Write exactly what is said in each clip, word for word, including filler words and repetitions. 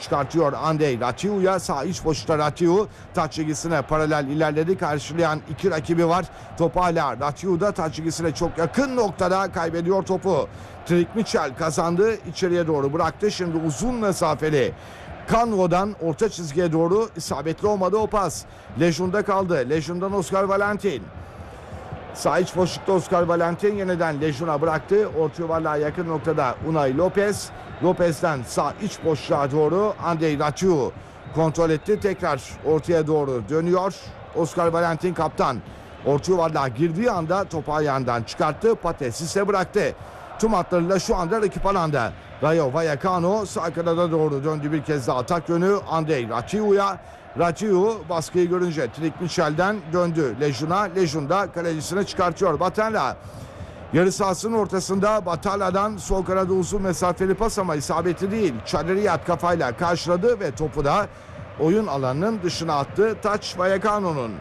çıkartıyor Andrei Raciu'ya. Sağ iç boşta Raciu. Taç çizgisine paralel ilerledi. Karşılayan iki rakibi var. Top hala Raciu'da. Taç çizgisine çok yakın noktada kaybediyor topu. Trik Mitchell kazandı. İçeriye doğru bıraktı. Şimdi uzun mesafeli Kanvo'dan orta çizgiye doğru isabetli olmadı o pas. Lejun'da kaldı. Lejun'dan Oscar Valentin. Sağ iç boşlukta Oscar Valentin yeniden Lejun'a bıraktı. Orta yuvarlığa yakın noktada Unai Lopez. Lopez'den sağ iç boşluğa doğru Andrei Raciu kontrol etti. Tekrar ortaya doğru dönüyor. Oscar Valentin kaptan. Orta yuvarlığa girdiği anda topu ayağından çıkarttı. Patesis'e bıraktı. Tüm hatlarıyla şu anda rakip alanda. Rayo Vallecano sağ kanada doğru döndü bir kez daha atak yönü Andrei Raciu'ya. Raciu baskıyı görünce Trik Mitchell'den döndü Lejun'a. Lejun da kalecisine çıkartıyor. Batalla yarı sahasının ortasında Batalla'dan sol kanada uzun mesafeli pas ama isabetli değil. Çaderiyat kafayla karşıladı ve topu da oyun alanının dışına attı. Taç Vallecano'nun.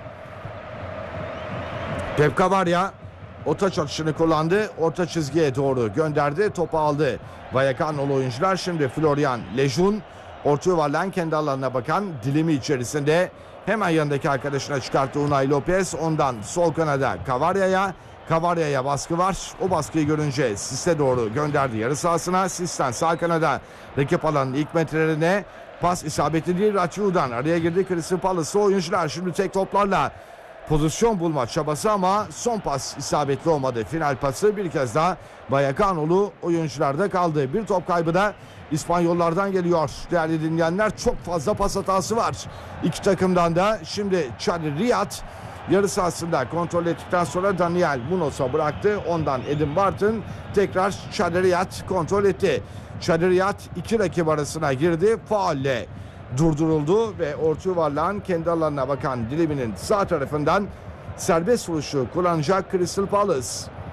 Pep Cavarria o taç atışını kullandı. Orta çizgiye doğru gönderdi. Topu aldı. Vallecano'lu oyuncular şimdi Florian Lejun. Orta yuvarlan kendi alanına bakan dilimi içerisinde hemen yanındaki arkadaşına çıkarttı Unai Lopez. Ondan sol kanada Cavarria'ya. Cavarria'ya baskı var. O baskıyı görünce Sis'e doğru gönderdi yarı sahasına. Sis'ten sağ kanada rakip alanın ilk metrelerine pas isabetli değil. Raciu'dan araya girdi Crystal Palace'lı oyuncular. Şimdi tek toplarla pozisyon bulma çabası ama son pas isabetli olmadı. Final pası bir kez daha Vallecano'lu oyuncularda kaldı. Bir top kaybı da İspanyollardan geliyor. Değerli dinleyenler, çok fazla pas hatası var. İki takımdan da şimdi Chadi Riyad yarı sahasında kontrol ettikten sonra Daniel Munoz'a bıraktı. Ondan Adam Barton tekrar Chadi Riyad kontrol etti. Chadi Riyad iki rakip arasına girdi. Faulle durduruldu ve orta yuvarlağın kendi alanına bakan diliminin sağ tarafından serbest vuruşu kullanacak Crystal Palace.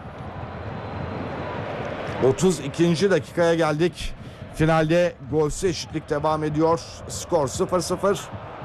otuz ikinci dakikaya geldik. Finalde golsüz eşitlik devam ediyor. Skor sıfır sıfır.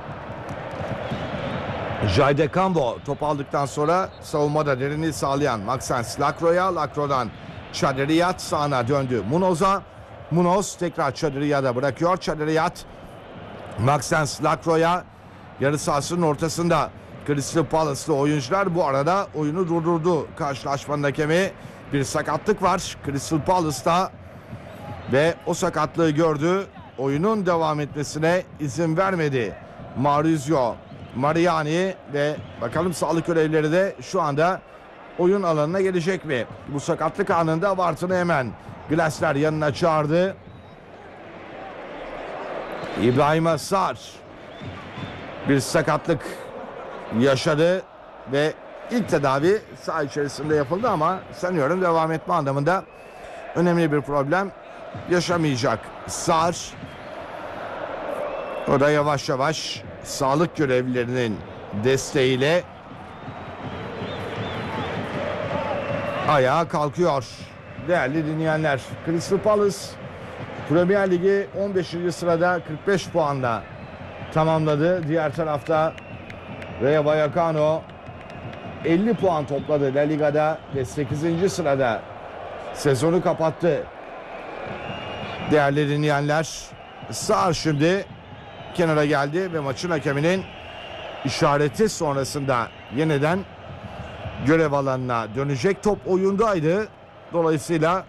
Jayde Cambo top aldıktan sonra savunmada derinliği sağlayan Maxence Lacroix'a. Lacroix'dan Chadi Riyad sağına döndü Munoz'a. Munoz tekrar Chadi Riyad'a bırakıyor. Chadi Riyad Maxence Lacroix'a yarı sahasının ortasında. Crystal Palace'lı oyuncular bu arada oyunu durdurdu. Karşılaşmanın hakemi bir sakatlık var Crystal Palace'ta ve o sakatlığı gördü. Oyunun devam etmesine izin vermedi Maurizio Mariani ve bakalım sağlık görevlileri de şu anda oyun alanına gelecek mi? Bu sakatlık anında Barton'u hemen Glasner yanına çağırdı. İbrahim Assar bir sakatlık yaşadı ve ilk tedavi saha içerisinde yapıldı ama sanıyorum devam etme anlamında önemli bir problem yaşamayacak. Sar o da yavaş yavaş sağlık görevlilerinin desteğiyle ayağa kalkıyor. Değerli dinleyenler, Crystal Palace Premier Ligi on beşinci sırada kırk beş puanla tamamladı. Diğer tarafta Rayo Vallecano elli puan topladı La Liga'da ve sekizinci sırada sezonu kapattı. Değerli dinleyenler, Sar şimdi kenara geldi ve maçın hakeminin işareti sonrasında yeniden görev alanına dönecek. Top oyundaydı. Dolayısıyla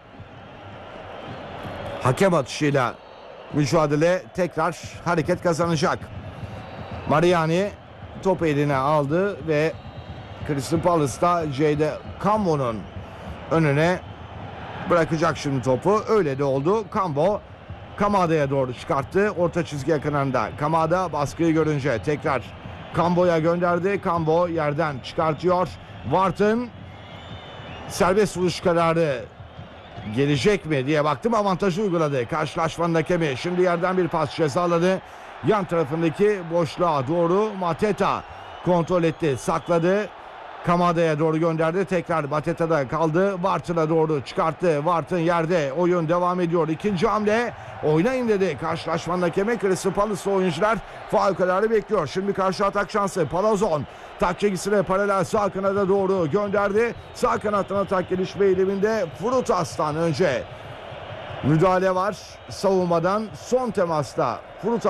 hakem atışıyla mücadele tekrar hareket kazanacak. Mariani topu eline aldı ve Crystal Palace'da Jayde Cambo'nun önüne bırakacak şimdi topu. Öyle de oldu. Cambo Kamada'ya doğru çıkarttı. Orta çizgi yakınında. Kamada baskıyı görünce tekrar Cambo'ya gönderdi. Cambo yerden çıkartıyor. Wharton serbest vuruş kararı gelecek mi diye baktım. Avantajı uyguladı. Karşılaşmanın hakemi şimdi yerden bir pas cezaladı. Yan tarafındaki boşluğa doğru Mateta kontrol etti. Sakladı. Kamada'ya doğru gönderdi. Tekrar Mateta'da kaldı. Wharton'a doğru çıkarttı. Wharton yerde. Oyun devam ediyor. İkinci hamle. Oynayın dedi. Karşılaşmanın hakemi Crystal Palace'lı oyuncular faul kararı bekliyor. Şimdi karşı atak şansı. Palazon tak çizgisine paralel sağ kanada doğru gönderdi. Sağ kanattan atak gelişme eğiliminde Frutas'tan önce müdahale var. Savunmadan son temasta Frutas